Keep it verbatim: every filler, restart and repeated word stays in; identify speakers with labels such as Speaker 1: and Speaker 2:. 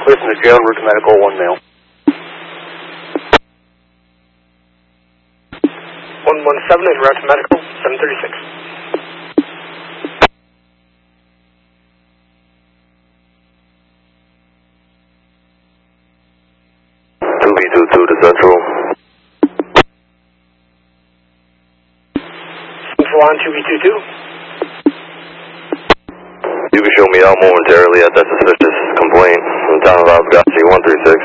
Speaker 1: Listen to jail, route to medical, one male.
Speaker 2: one one seven en route to medical, seven thirty-six.
Speaker 3: two B two two to Central.
Speaker 2: Central on two B two two.
Speaker 3: You can show me out momentarily at that suspicious complaint from the town of Osgossy, one three six.